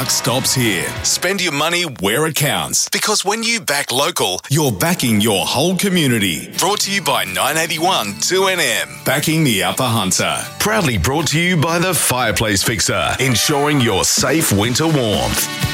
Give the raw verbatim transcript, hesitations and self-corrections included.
buck stops here. Spend your money where it counts, because when you back local, you're backing your whole community. Brought to you by nine eighty-one two N M, backing the Upper Hunter. Proudly brought to you by the Fireplace Fixer, ensuring your safe winter warmth.